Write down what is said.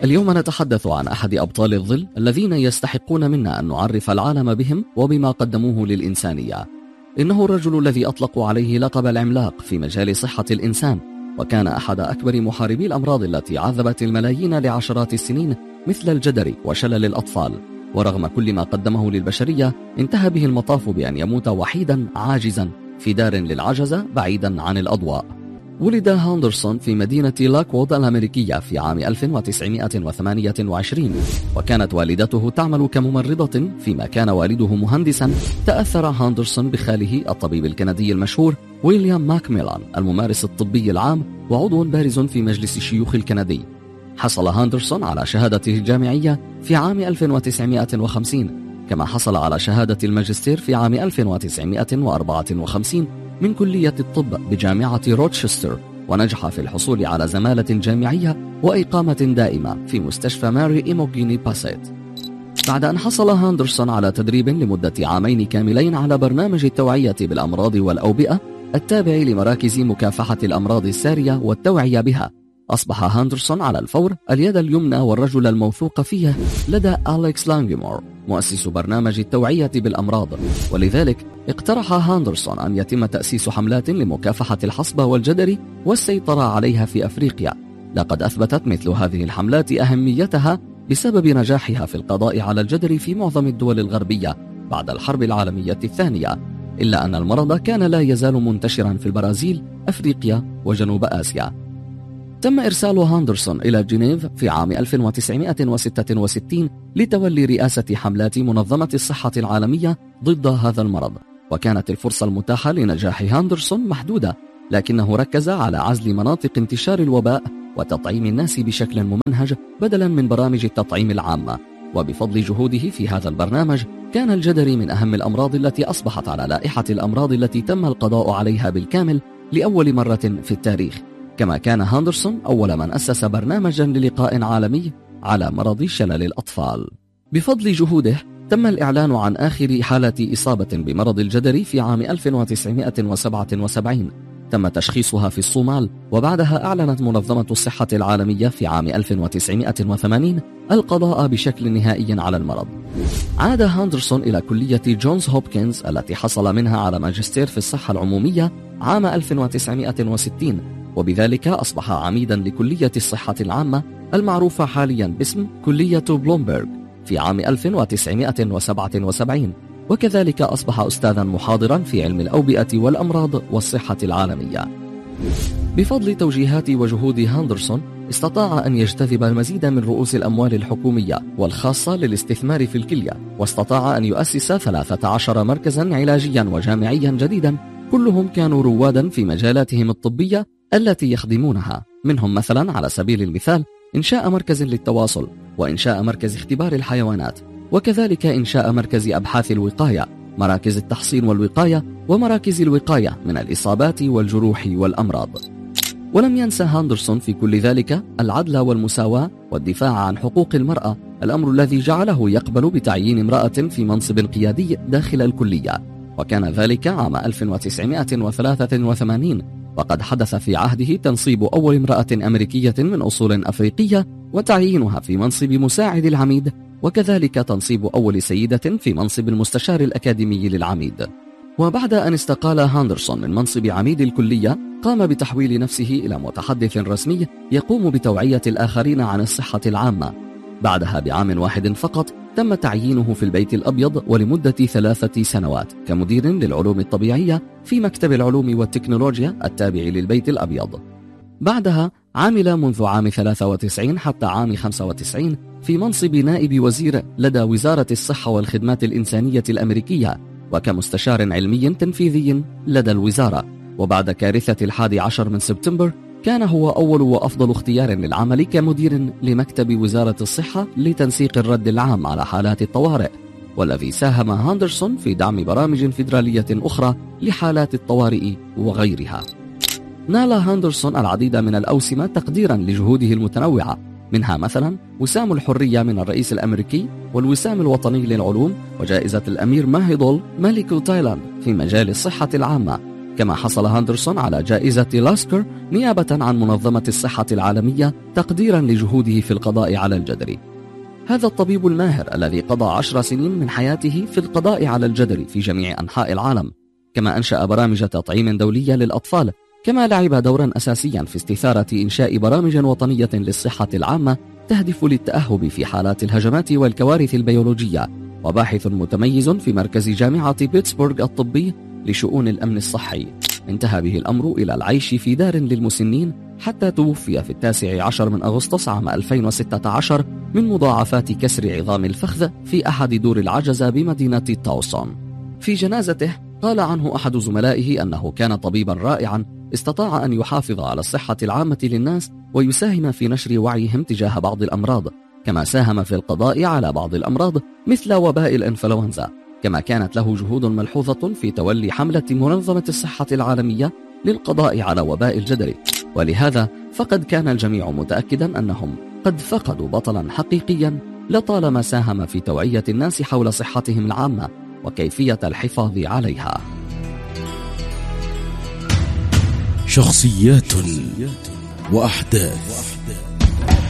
اليوم نتحدث عن أحد أبطال الظل الذين يستحقون منا أن نعرف العالم بهم وبما قدموه للإنسانية. إنه الرجل الذي أطلقوا عليه لقب العملاق في مجال صحة الإنسان، وكان أحد أكبر محاربي الأمراض التي عذبت الملايين لعشرات السنين مثل الجدري وشلل الأطفال. ورغم كل ما قدمه للبشرية، انتهى به المطاف بأن يموت وحيدا عاجزا في دار للعجزة بعيدا عن الأضواء. ولد هاندرسون في مدينة لاكوود الأمريكية في عام 1928، وكانت والدته تعمل كممرضة فيما كان والده مهندسا. تأثر هاندرسون بخاله الطبيب الكندي المشهور ويليام ماكميلان الممارس الطبي العام وعضو بارز في مجلس الشيوخ الكندي. حصل هاندرسون على شهادته الجامعية في عام 1950، كما حصل على شهادة الماجستير في عام 1954 من كلية الطب بجامعة روتشستر، ونجح في الحصول على زمالة جامعية وإقامة دائمة في مستشفى ماري إيموجيني باسيت. بعد أن حصل هاندرسون على تدريب لمدة عامين كاملين على برنامج التوعية بالأمراض والأوبئة التابع لمراكز مكافحة الأمراض السارية والتوعية بها، أصبح هاندرسون على الفور اليد اليمنى والرجل الموثوق فيه لدى أليكس لانجمور مؤسس برنامج التوعية بالأمراض. ولذلك اقترح هاندرسون أن يتم تأسيس حملات لمكافحة الحصبة والجدري والسيطرة عليها في أفريقيا. لقد أثبتت مثل هذه الحملات أهميتها بسبب نجاحها في القضاء على الجدري في معظم الدول الغربية بعد الحرب العالمية الثانية، إلا أن المرض كان لا يزال منتشرا في البرازيل، أفريقيا وجنوب آسيا. تم إرسال هاندرسون إلى جنيف في عام 1966 لتولي رئاسة حملات منظمة الصحة العالمية ضد هذا المرض، وكانت الفرصة المتاحة لنجاح هاندرسون محدودة، لكنه ركز على عزل مناطق انتشار الوباء وتطعيم الناس بشكل ممنهج بدلا من برامج التطعيم العامة. وبفضل جهوده في هذا البرنامج كان الجدري من أهم الأمراض التي أصبحت على لائحة الأمراض التي تم القضاء عليها بالكامل لأول مرة في التاريخ. كما كان هاندرسون أول من أسس برنامجا للقاء عالمي على مرض شلل الأطفال. بفضل جهوده تم الإعلان عن آخر حالة إصابة بمرض الجدري في عام 1977، تم تشخيصها في الصومال، وبعدها أعلنت منظمة الصحة العالمية في عام 1980 القضاء بشكل نهائي على المرض. عاد هاندرسون إلى كلية جونز هوبكنز التي حصل منها على ماجستير في الصحة العمومية عام 1960، وبذلك أصبح عميدا لكلية الصحة العامة المعروفة حاليا باسم كلية بلومبرغ في عام 1977، وكذلك أصبح أستاذا محاضرا في علم الأوبئة والأمراض والصحة العالمية. بفضل توجيهات وجهود هاندرسون استطاع أن يجتذب المزيد من رؤوس الأموال الحكومية والخاصة للاستثمار في الكلية، واستطاع أن يؤسس 13 مركزا علاجيا وجامعيا جديدا، كلهم كانوا روادا في مجالاتهم الطبية التي يخدمونها. منهم مثلا على سبيل المثال إنشاء مركز للتواصل، وإنشاء مركز اختبار الحيوانات، وكذلك إنشاء مركز أبحاث الوقاية، مراكز التحصين والوقاية، ومراكز الوقاية من الإصابات والجروح والأمراض. ولم ينسى هاندرسون في كل ذلك العدل والمساواة والدفاع عن حقوق المرأة، الأمر الذي جعله يقبل بتعيين امرأة في منصب قيادي داخل الكلية، وكان ذلك عام 1983، وقد حدث في عهده تنصيب أول امرأة أمريكية من أصول أفريقية وتعيينها في منصب مساعد العميد، وكذلك تنصيب أول سيدة في منصب المستشار الأكاديمي للعميد. وبعد أن استقال هاندرسون من منصب عميد الكلية قام بتحويل نفسه إلى متحدث رسمي يقوم بتوعية الآخرين عن الصحة العامة. بعدها بعام واحد فقط تم تعيينه في البيت الأبيض ولمدة 3 سنوات كمدير للعلوم الطبيعية في مكتب العلوم والتكنولوجيا التابع للبيت الأبيض. بعدها عمل منذ عام 93 حتى عام 95 في منصب نائب وزير لدى وزارة الصحة والخدمات الإنسانية الأمريكية، وكمستشار علمي تنفيذي لدى الوزارة. وبعد كارثة 11 من سبتمبر كان هو أول وأفضل اختيار للعمل كمدير لمكتب وزارة الصحة لتنسيق الرد العام على حالات الطوارئ، والذي ساهم هاندرسون في دعم برامج فيدرالية أخرى لحالات الطوارئ وغيرها. نال هاندرسون العديد من الأوسمة تقديرا لجهوده المتنوعة، منها مثلا وسام الحرية من الرئيس الأمريكي، والوسام الوطني للعلوم، وجائزة الأمير ماهيدول ملك تايلاند في مجال الصحة العامة، كما حصل هاندرسون على جائزة لاسكر نيابة عن منظمة الصحة العالمية تقديرا لجهوده في القضاء على الجدري. هذا الطبيب الماهر الذي قضى 10 سنين من حياته في القضاء على الجدري في جميع أنحاء العالم، كما أنشأ برامج تطعيم دولية للأطفال، كما لعب دورا أساسيا في استثارة إنشاء برامج وطنية للصحة العامة تهدف للتأهب في حالات الهجمات والكوارث البيولوجية، وباحث متميز في مركز جامعة بيتسبورغ الطبي لشؤون الأمن الصحي. انتهى به الأمر إلى العيش في دار للمسنين حتى توفي في 19 من أغسطس عام 2016 من مضاعفات كسر عظام الفخذ في أحد دور العجزة بمدينة تاوسون. في جنازته قال عنه أحد زملائه أنه كان طبيبا رائعا استطاع أن يحافظ على الصحة العامة للناس ويساهم في نشر وعيهم تجاه بعض الأمراض، كما ساهم في القضاء على بعض الأمراض مثل وباء الإنفلونزا، كما كانت له جهود ملحوظة في تولي حملة منظمة الصحة العالمية للقضاء على وباء الجدري. ولهذا فقد كان الجميع متأكدا أنهم قد فقدوا بطلا حقيقيا لطالما ساهم في توعية الناس حول صحتهم العامة وكيفية الحفاظ عليها. شخصيات وأحداث.